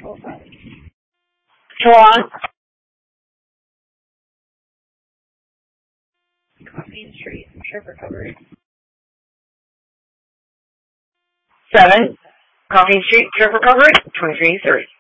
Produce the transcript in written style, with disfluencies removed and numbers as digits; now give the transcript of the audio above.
Salon. Main Street, Trip Recovery. 7, Coffee Street, Trip Recovery, 2330.